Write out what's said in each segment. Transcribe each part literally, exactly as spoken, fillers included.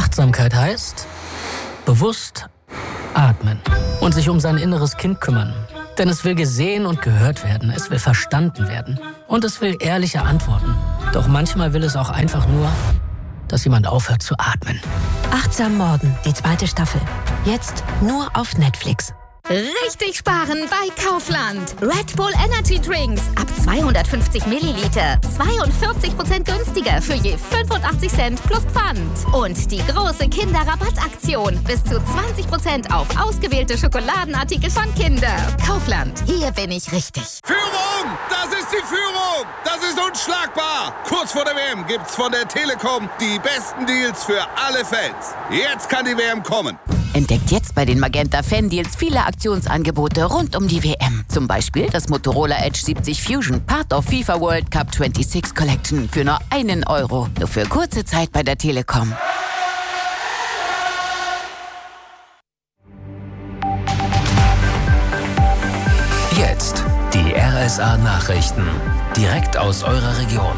Achtsamkeit heißt bewusst atmen und sich um sein inneres Kind kümmern. Denn es will gesehen und gehört werden, es will verstanden werden und es will ehrliche Antworten. Doch manchmal will es auch einfach nur, dass jemand aufhört zu atmen. Achtsam Morden, die zweite Staffel. Jetzt nur auf Netflix. Richtig sparen bei Kaufland. Red Bull Energy Drinks ab zweihundertfünfzig Milliliter. zweiundvierzig Prozent günstiger für je fünfundachtzig Cent plus Pfand. Und die große Kinderrabattaktion. Bis zu zwanzig Prozent auf ausgewählte Schokoladenartikel von Kinder. Kaufland. Hier bin ich richtig. Führung! Das ist die Führung! Das ist unschlagbar! Kurz vor der W M gibt's von der Telekom die besten Deals für alle Fans. Jetzt kann die W M kommen. Entdeckt jetzt bei den Magenta Fan Deals viele Aktionsangebote rund um die W M. Zum Beispiel das Motorola Edge siebzig Fusion, Part of FIFA World Cup sechsundzwanzig Collection für nur einen Euro. Nur für kurze Zeit bei der Telekom. Jetzt die R S A-Nachrichten. Direkt aus eurer Region.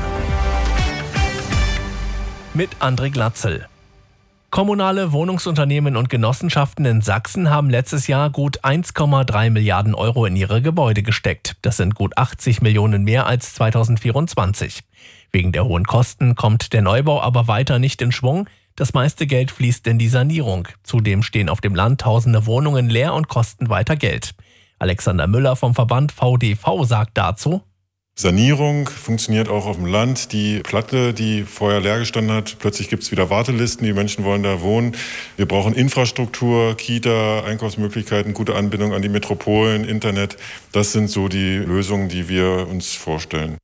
Mit André Glatzel. Kommunale Wohnungsunternehmen und Genossenschaften in Sachsen haben letztes Jahr gut eins Komma drei Milliarden Euro in ihre Gebäude gesteckt. Das sind gut achtzig Millionen mehr als zweitausendvierundzwanzig. Wegen der hohen Kosten kommt der Neubau aber weiter nicht in Schwung. Das meiste Geld fließt in die Sanierung. Zudem stehen auf dem Land tausende Wohnungen leer und kosten weiter Geld. Alexander Müller vom Verband V D V sagt dazu: Sanierung funktioniert auch auf dem Land. Die Platte, die vorher leer gestanden hat, plötzlich gibt es wieder Wartelisten, die Menschen wollen da wohnen. Wir brauchen Infrastruktur, Kita, Einkaufsmöglichkeiten, gute Anbindung an die Metropolen, Internet. Das sind so die Lösungen, die wir uns vorstellen.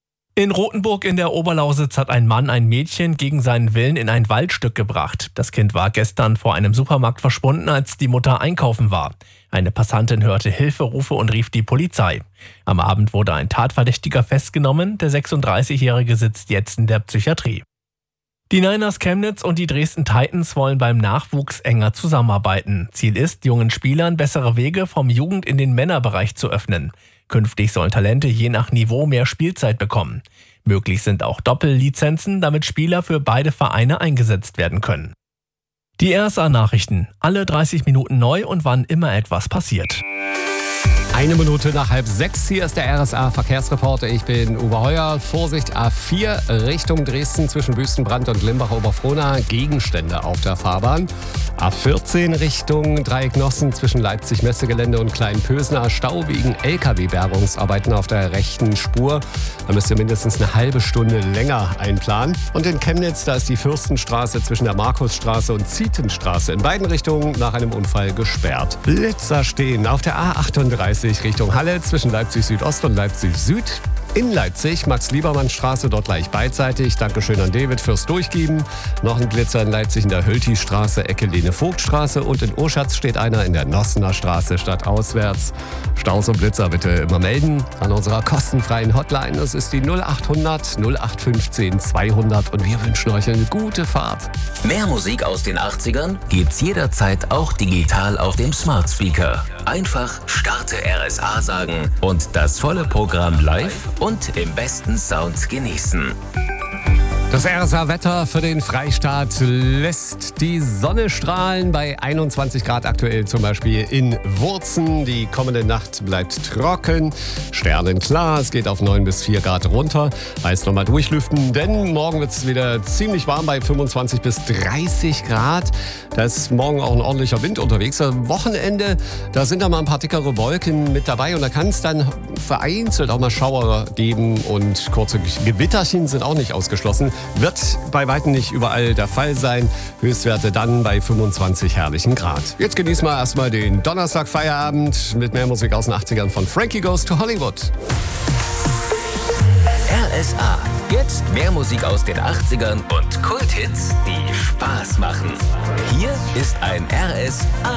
In Rothenburg in der Oberlausitz hat ein Mann ein Mädchen gegen seinen Willen in ein Waldstück gebracht. Das Kind war gestern vor einem Supermarkt verschwunden, als die Mutter einkaufen war. Eine Passantin hörte Hilferufe und rief die Polizei. Am Abend wurde ein Tatverdächtiger festgenommen. Der sechsunddreißigjährige sitzt jetzt in der Psychiatrie. Die Niners Chemnitz und die Dresden Titans wollen beim Nachwuchs enger zusammenarbeiten. Ziel ist, jungen Spielern bessere Wege vom Jugend- in den Männerbereich zu öffnen. Künftig sollen Talente je nach Niveau mehr Spielzeit bekommen. Möglich sind auch Doppellizenzen, damit Spieler für beide Vereine eingesetzt werden können. Die R S A-Nachrichten. Alle dreißig Minuten neu und wann immer etwas passiert. Eine Minute nach halb sechs, hier ist der R S A-Verkehrsreporter. Ich bin Uwe Heuer. Vorsicht A vier Richtung Dresden zwischen Wüstenbrand und Limbach-Oberfrohna. Gegenstände auf der Fahrbahn. A vierzehn Richtung Dreiecknossen zwischen Leipzig-Messegelände und Kleinpösner. Stau wegen L K W-Bergungsarbeiten auf der rechten Spur. Da müsst ihr mindestens eine halbe Stunde länger einplanen. Und in Chemnitz, da ist die Fürstenstraße zwischen der Markusstraße und Zietenstraße in beiden Richtungen nach einem Unfall gesperrt. Blitzer stehen auf der A achtunddreißig Richtung Halle zwischen Leipzig Südost und Leipzig Süd. In Leipzig, Max-Liebermann-Straße, dort gleich beidseitig. Dankeschön an David fürs Durchgeben. Noch ein Blitzer in Leipzig in der Hölti-Straße, Ecke Lene-Vogt-Straße. Und in Oschatz steht einer in der Nossener Straße, stadtauswärts. Staus und Blitzer bitte immer melden an unserer kostenfreien Hotline. Das ist die null achthundert null acht fünfzehn zweihundert. Und wir wünschen euch eine gute Fahrt. Mehr Musik aus den achtzigern gibt's jederzeit auch digital auf dem Smart Speaker. Einfach Starte R S A sagen und das volle Programm live und im besten Sound genießen. Das R S A-Wetter für den Freistaat lässt die Sonne strahlen bei einundzwanzig Grad aktuell zum Beispiel in Wurzen. Die kommende Nacht bleibt trocken, sternenklar. Es geht auf neun bis vier Grad runter. Heißt nochmal durchlüften, denn morgen wird es wieder ziemlich warm bei fünfundzwanzig bis dreißig Grad. Da ist morgen auch ein ordentlicher Wind unterwegs. Am Wochenende, da sind da mal ein paar dickere Wolken mit dabei und da kann es dann vereinzelt auch mal Schauer geben und kurze Gewitterchen sind auch nicht ausgeschlossen. Wird bei weitem nicht überall der Fall sein. Höchstwerte dann bei fünfundzwanzig herrlichen Grad. Jetzt genießen wir erstmal den Donnerstag-Feierabend mit mehr Musik aus den achtzigern von Frankie Goes to Hollywood. R S A. Jetzt mehr Musik aus den achtzigern und Kulthits, die Spaß machen. Hier ist ein R S A.